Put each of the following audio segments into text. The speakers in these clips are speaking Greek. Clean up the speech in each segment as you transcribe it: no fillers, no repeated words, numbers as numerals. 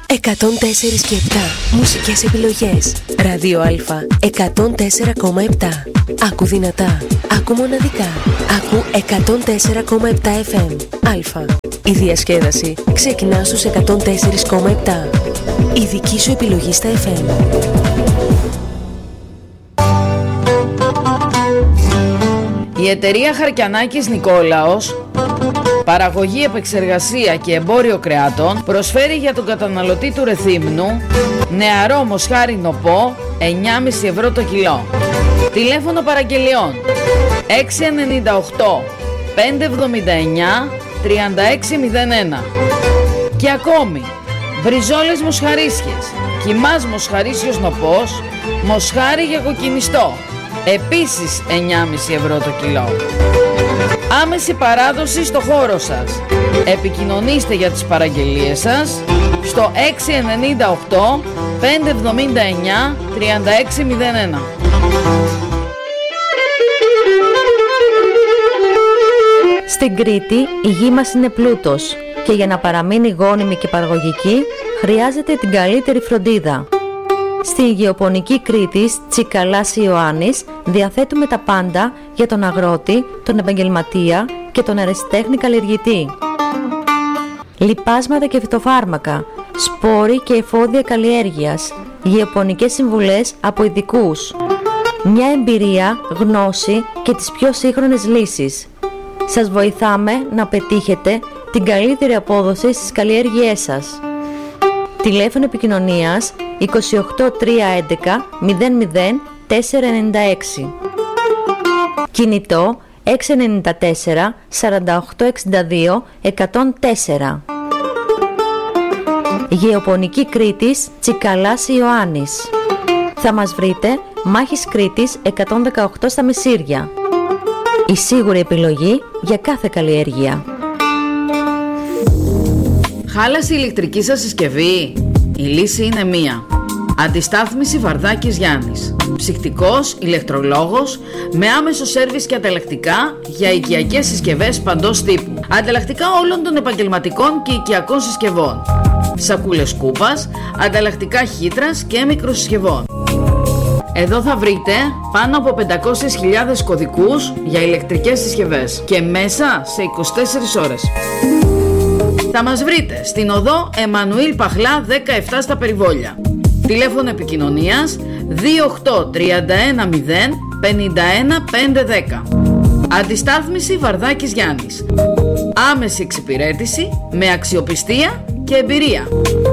104 και 7 μουσικές επιλογές. Ράδιο Α 104,7. Άκου δυνατά, άκου μοναδικά. Άκου 104,7 FM. Α. Η διασκέδαση ξεκινά στους 104,7. Η δική σου επιλογή στα FM. Η εταιρεία Χαρκιανάκης Νικόλαος, παραγωγή, επεξεργασία και εμπόριο κρεάτων, προσφέρει για τον καταναλωτή του Ρεθύμνου νεαρό μοσχάρι νοπό 9,5 ευρώ το κιλό. Τηλέφωνο παραγγελιών 698 579 3601. Και ακόμη μπριζόλες μοσχαρίσιες, κιμάς μοσχαρίσιος νοπός, μοσχάρι για κοκκινιστό, επίσης 9,5 ευρώ το κιλό. Άμεση παράδοση στο χώρο σας. Επικοινωνήστε για τις παραγγελίες σας στο 698 579 3601. Στην Κρήτη η γη μας είναι πλούτος και για να παραμείνει γόνιμη και παραγωγική χρειάζεται την καλύτερη φροντίδα. Στη γεωπονική Κρήτης Τσικαλάς Ιωάννης διαθέτουμε τα πάντα για τον αγρότη, τον επαγγελματία και τον ερασιτέχνη καλλιεργητή. Λιπάσματα και φυτοφάρμακα, σπόροι και εφόδια καλλιέργειας, γεωπονικές συμβουλές από ειδικούς. Μια εμπειρία, γνώση και τις πιο σύγχρονες λύσεις. Σας βοηθάμε να πετύχετε την καλύτερη απόδοση στις καλλιέργειές σας. Τηλέφωνο επικοινωνίας 28 311 00 496. Κινητό 694 48 62 104. Γεωπονική Κρήτης Τσικαλάς Ιωάννης. Θα μας βρείτε Μάχης Κρήτης 118 στα Μεσήρια. Η σίγουρη επιλογή για κάθε καλλιέργεια. Χάλασε η ηλεκτρική σας συσκευή? Η λύση είναι μία. Αντιστάθμιση Βαρδάκης Γιάννης. Ψυκτικός, ηλεκτρολόγος, με άμεσο σέρβις και ανταλλακτικά για οικιακές συσκευές παντός τύπου. Ανταλλακτικά όλων των επαγγελματικών και οικιακών συσκευών. Σακούλες κούπας, ανταλλακτικά χύτρας και μικροσυσκευών. Εδώ θα βρείτε πάνω από 500.000 κωδικούς για ηλεκτρικές συσκευές και μέσα σε 24 ώρες. Θα μας βρείτε στην οδό Εμμανουήλ Παχλά 17 στα Περιβόλια. Τηλέφωνο επικοινωνίας 28 31 0 51 510. Αντιστάθμιση Βαρδάκης Γιάννης. Άμεση εξυπηρέτηση με αξιοπιστία και εμπειρία.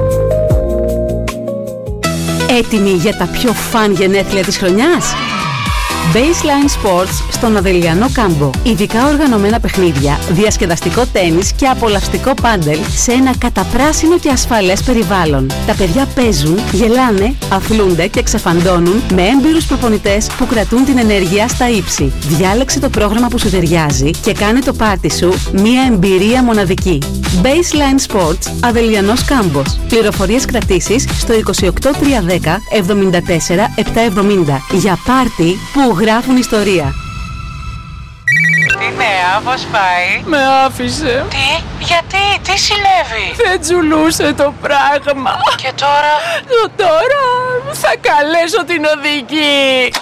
Έτοιμοι για τα πιο φαν γενέθλια της χρονιάς? Baseline Sports στον Αδελιανό Κάμπο. Ειδικά οργανωμένα παιχνίδια, διασκεδαστικό τένις και απολαυστικό πάντελ σε ένα καταπράσινο και ασφαλές περιβάλλον. Τα παιδιά παίζουν, γελάνε, αθλούνται και ξεφαντώνουν με έμπειρους προπονητές που κρατούν την ενέργεια στα ύψη. Διάλεξε το πρόγραμμα που σου ταιριάζει και κάνε το πάρτι σου μια εμπειρία μοναδική. Baseline Sports, Αδελιανός Κάμπος. Πληροφορίες κρατήσεις στο 28 310 74 770 για πάρτι που γράφουν ιστορία. Τι νέα, πώς πάει? Με άφησε. Τι, γιατί, τι συνέβη? Δεν τζουλούσε το πράγμα. Και τώρα? Τώρα θα καλέσω την οδηγή.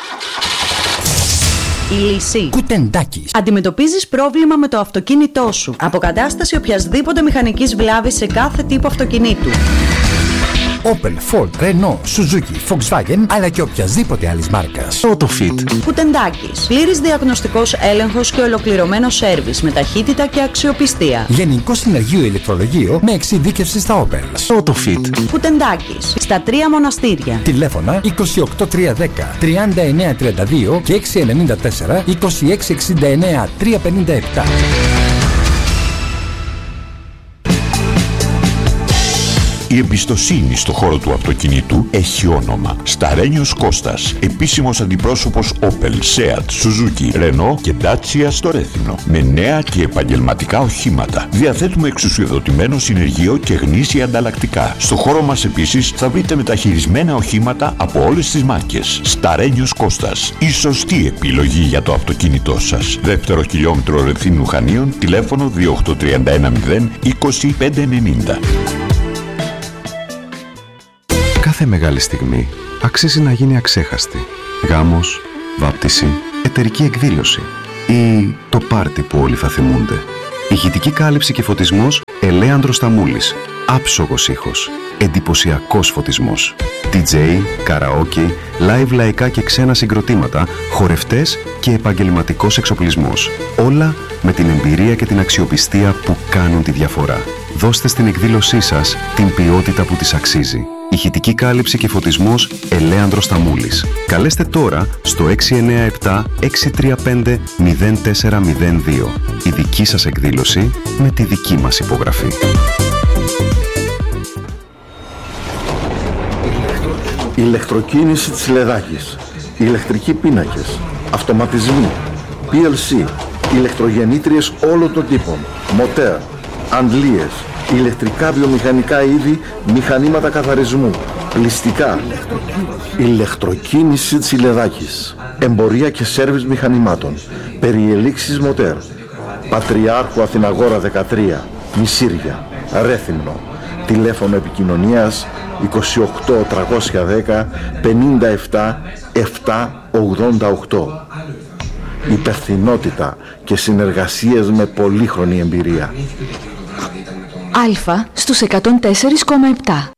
Η λύση. Κουτεντάκης. Αντιμετωπίζεις πρόβλημα με το αυτοκίνητό σου. Αποκατάσταση οποιασδήποτε μηχανικής βλάβης σε κάθε τύπο αυτοκινήτου. Opel, Ford, Renault, Suzuki, Volkswagen, αλλά και οποιασδήποτε άλλης μάρκας. Autofit. Κουτεντάκης. Πλήρης διαγνωστικός έλεγχος και ολοκληρωμένο σέρβις με ταχύτητα και αξιοπιστία. Γενικό συνεργείο ηλεκτρολογείο με εξειδίκευση στα Opel. Autofit. Κουτεντάκης. Στα 3 μοναστήρια. Τηλέφωνα 28 310 39 32 και 694 26 69 357. Η εμπιστοσύνη στο χώρο του αυτοκινήτου έχει όνομα. Σταρένιος Κώστας, επίσημος αντιπρόσωπος Opel, Seat, Suzuki, Renault και Dacia στο Ρέθυμνο. Με νέα και επαγγελματικά οχήματα. Διαθέτουμε εξουσιοδοτημένο συνεργείο και γνήσια ανταλλακτικά. Στο χώρο μας επίσης θα βρείτε μεταχειρισμένα οχήματα από όλες τις μάρκες. Σταρένιος Κώστας, η σωστή επιλογή για το αυτοκίνητό σας. Δεύτερο χιλιόμετρο Ρεθύμνου Χανίων, τηλέφωνο 2831 0 2590. Κάθε μεγάλη στιγμή αξίζει να γίνει αξέχαστη. Γάμος, βάπτιση, εταιρική εκδήλωση ή το πάρτι που όλοι θα θυμούνται. Ηχητική κάλυψη και φωτισμός Ελέανδρος Σταμούλης. Άψογος ήχος. Εντυπωσιακός φωτισμός. DJ, καραόκι, live λαϊκά και ξένα συγκροτήματα, χορευτές και επαγγελματικός εξοπλισμός. Όλα με την εμπειρία και την αξιοπιστία που κάνουν τη διαφορά. Δώστε στην εκδήλωσή σας την ποιότητα που της αξίζει. Ηχητική κάλυψη και φωτισμός Ελέανδρος Σταμούλης. Καλέστε τώρα στο 697-635-0402. Η δική σας εκδήλωση με τη δική μας υπογραφή. Ηλεκτροκίνηση της Λεδάκης. Ηλεκτρικοί πίνακες. Αυτοματισμοί. PLC. Ηλεκτρογεννήτριες όλων των τύπων. Μοτέρ. Αντλίες. Ηλεκτρικά βιομηχανικά είδη. Μηχανήματα καθαρισμού. Πλυστικά. Ηλεκτροκίνηση της Λεδάκης. Εμπορία και σέρβις μηχανημάτων. Περιελήξεις μοτέρ. Πατριάρχου Αθηναγόρα 13. Μισήρια. Ρέθυμνο. Τηλέφωνο επικοινωνίας 28 310 57 788. Υπευθυνότητα και συνεργασίες με πολύχρονη εμπειρία. Αλφα στους 104,7.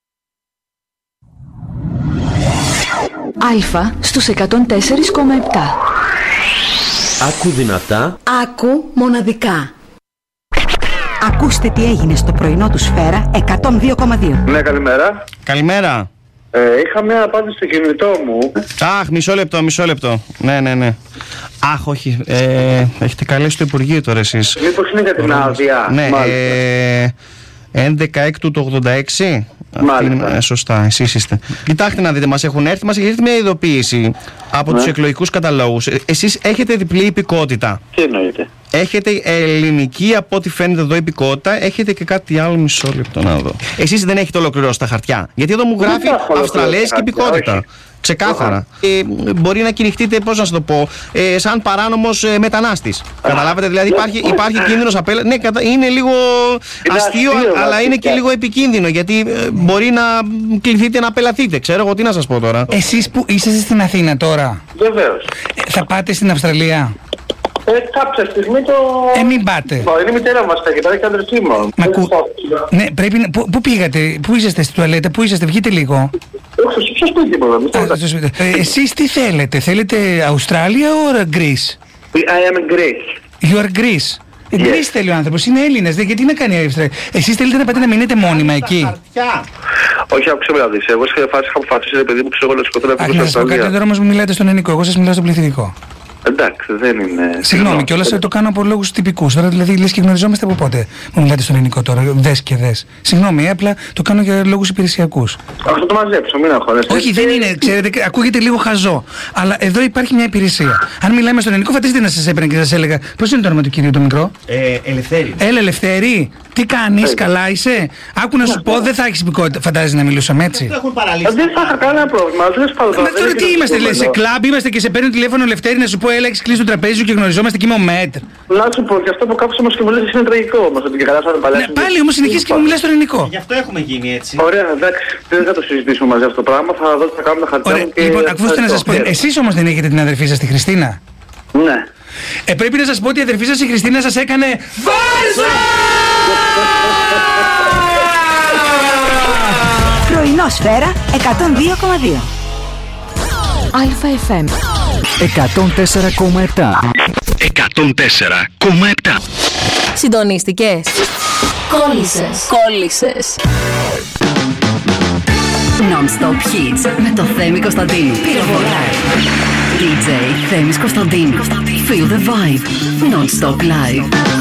Αλφα στους 104,7. Άκου δυνατά. Άκου μοναδικά. Ακούστε τι έγινε στο πρωινό του Σφαίρα 102,2. Ναι, καλημέρα. Καλημέρα. Είχα μια απάντηση στο κινητό μου. Αχ, μισό λεπτό. Ναι. Αχ, όχι. Έχετε καλέσει το Υπουργείο τώρα εσείς. Μήπως είναι για την άδεια? Ναι, 11 έκτου το 86. Μάλιστα. Σωστά, εσείς είστε. Κοιτάξτε να δείτε, μας έχει έρθει μια ειδοποίηση από τους εκλογικούς καταλόγους. Εσείς έχετε διπλή υπηκότητα. Τι εννοείτε? Έχετε ελληνική, από ό,τι φαίνεται εδώ, υπηκότητα. Έχετε και κάτι άλλο, μισό λεπτό να δω. Εσείς δεν έχετε ολοκληρώσει τα χαρτιά. Γιατί εδώ μου γράφει Αυστραλέζικη υπηκότητα. Όχι. Ξεκάθαρα. Μπορεί να κηρυχτείτε, πώς να σας το πω, σαν παράνομος μετανάστης. Καταλάβετε, δηλαδή υπάρχει κίνδυνος απέλαση. Ναι, είναι λίγο αστείο, αλλά είναι και λίγο επικίνδυνο. Γιατί μπορεί να κληθείτε να απελαθείτε. Ξέρω εγώ τι να σας πω τώρα. Εσείς που είσαστε στην Αθήνα τώρα, βεβαίως, θα πάτε στην Αυστραλία? Κάποια στιγμή το... Μην πάτε. Είναι η μητέρα μας και πάει και αδερφή μου. Ναι, πρέπει να... Πού πήγατε, πού είσαστε στη τουαλέτα, πού είσαστε, βγείτε λίγο. Όχι, στο σπίτι μου. Εσείς τι θέλετε Australia or Greece? I am Greece. You are Greece. Greece θέλει ο άνθρωπος, είναι Έλληνας, γιατί να κάνει η Αυστραλία. Εσείς θέλετε να πάτε να μείνετε μόνιμα εκεί? Όχι, άκουσε με να δεις. Εγώ σε φάση είχα αποφασίσει, ρε παιδί μου, ξέρω εγώ να σκοτώ να φύγω στην Αυστραλία. Κάτι τώρα όμως μου μιλάτε στον ελληνικό, εγώ σας μιλάω στον πληθυντικό. Εντάξει, δεν είναι. Συγγνώμη, κιόλας το κάνω από λόγους τυπικούς. Τώρα δηλαδή λες και γνωριζόμαστε από πότε. Μου μιλάτε στον ελληνικό τώρα, δες και δες. Συγγνώμη, απλά το κάνω για λόγους υπηρεσιακούς. Αυτό το μαζέψω, μην αγχώνεσαι. Όχι, δεν είναι, ξέρετε, ακούγεται λίγο χαζό. Αλλά εδώ υπάρχει μια υπηρεσία. Αν μιλάμε στον ελληνικό, φανταστείτε να σας έπαιρνα και σας έλεγα. Πώς είναι το όνομα του κυρίου το μικρό? Ελευθέρη. Έλα, Ελευθέρη. Τι κάνεις, καλά είσαι? Άκου να σου πω, δεν θα έχεις υπηκότητα. Φαντάζεσαι να μιλούσαμε έτσι? Δεν θα είχα κανένα πρόβλημα. Τώρα τι είμαστε, λέει, σε κλαμπ είμαστε και σε παίρνει τηλέφωνο Ελευθέρη να σου πω, έλα, έχεις κλείσει το τραπέζι σου και γνωριζόμαστε και είμαι ο μέτρ. Να σου πω, και αυτό που κάποιος όμως και μου λες είναι τραγικό όμως, ότι και καλά θα παλέψει. Ναι, πάλι όμως συνεχίζεις και μου μιλάς στο ελληνικό. Γι' αυτό έχουμε γίνει έτσι. Ωραία, εντάξει, δεν θα το συζητήσουμε μαζί αυτό το πράγμα, θα κάνουμε τα χαρτιά μου και... Λοιπόν, ακούστε να σας πω, εσείς όμως δεν έχετε την αδερφή σας τη Χριστίνα? Ναι. Πρέπει να σας πω ότι η αδερφή σας η Χριστίνα σας έκανε Βάρσα! Πρωινό Σφαίρα 102,2. Αλφα FM 104,7. 104,7. Συντονίστηκες? Κόλλησες. Non-stop hits με το Θέμη Κωνσταντίνου. Πυροβολάει. DJ Θέμης Κωνσταντίνου. Feel the vibe. Non-stop live.